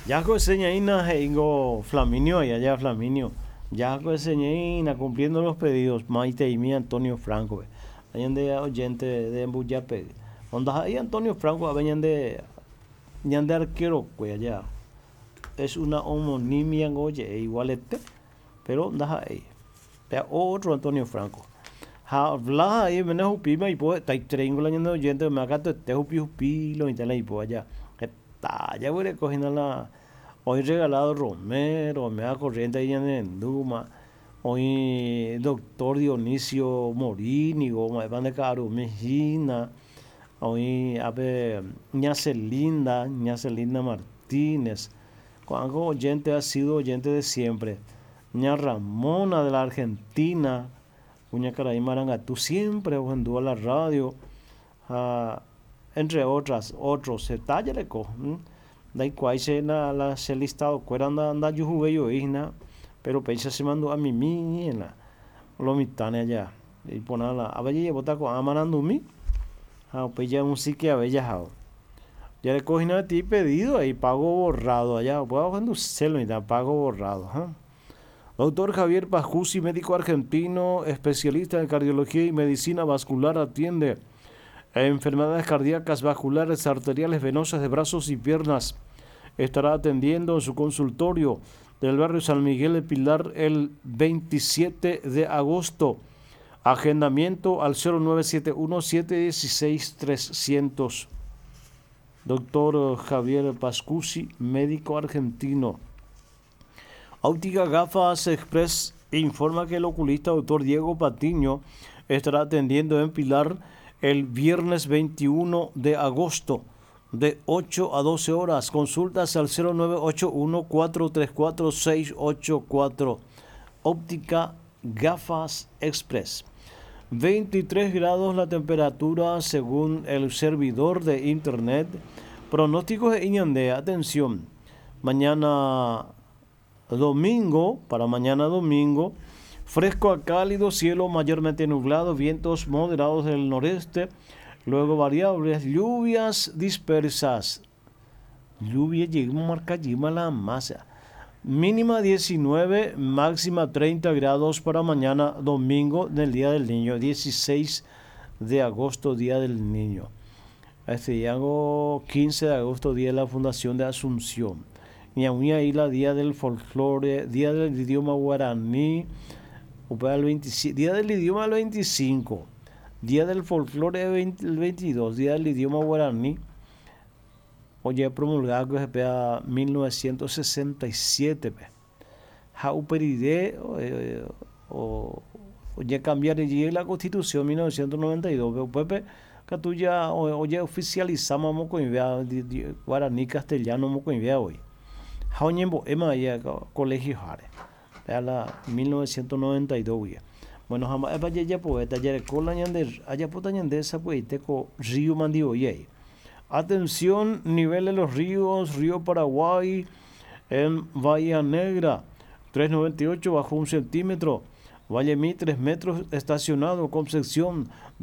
Ya con señaina ingo Flaminio y allá Flaminio. Ya con señaina cumpliendo los pedidos. Maite y mi Antonio Franco. Vayan de oyente de Embuyape. Onda ahí Antonio Franco vayan de arquero pues allá. Es una homonimia oye igual este. Pero onda ahí. Vea otro Antonio Franco. Habla ahí menos upima y pues está trengo la de oyente me acá te upi lo intenta y pues allá. Está ya voy recogiendo la hoy regalado Romero, me da corriente ahí en Duma. Hoy doctor Dionisio Morini, goma van de caro Mejina. Hoy a ver Ñacelinda Martínez. Cuando oyente ha sido oyente de siempre. Ña Ramona de la Argentina. Uña Caray Maranga, tú siempre a la radio. ah, Entre otros, se talla de co. Da igual se la se listado cuera anda yo jugué yo isna, pero pensa se mandó a mi mina, lo mitane allá. Y pona la a ver bota con amanando mi, pues ya un sí que a bella jao. Ya le cogí nada ti pedido ahí pago borrado allá, puedo cuando se lo da pago borrado, Doctor Javier Pajuzzi, médico argentino, especialista en cardiología y medicina vascular, atiende a enfermedades cardíacas, vasculares, arteriales, venosas de brazos y piernas. Estará atendiendo en su consultorio del barrio San Miguel de Pilar el 27 de agosto. Agendamiento al 0971-716-300. Doctor Javier Pascusi, médico argentino. Óptica Gafas Express informa que el oculista doctor Diego Patiño estará atendiendo en Pilar el viernes 21 de agosto de 8 a 12 horas. Consultas al 0981-434-684. Óptica Gafas Express. 23 grados la temperatura según el servidor de internet. Pronósticos de Iñandé. Atención. Mañana domingo, para mañana domingo, fresco a cálido, cielo mayormente nublado, vientos moderados del noreste, luego variables, lluvias dispersas. Lluvia llega a marcar la masa. Mínima 19, máxima 30 grados para mañana domingo del Día del Niño, 16 de agosto, Día del Niño. Este día 15 de agosto, Día de la Fundación de Asunción. Y aún ahí la Día del Folclore, Día del Idioma Guaraní, Día del Idioma el 25, Día del Folclore el 22, Día del Idioma Guaraní. Oye, promulgado que se pega 1967. Jauperide, oye, cambiar allí la Constitución 1992. Pepe, que tú ya, oye, oficializamos con Guaraní castellano, con hoy. Jauñembo, Emma, ya, colegio Jare. Vea la 1992. Bueno, jamás, ya poeta, ya cola ñander, allá puta ñandesa, pues, teco río mandio, oye. Atención, nivel de los ríos, río Paraguay en Bahía Negra, 3,98 bajo 1 centímetro. Valle Mi, 3 metros estacionado. Concepción,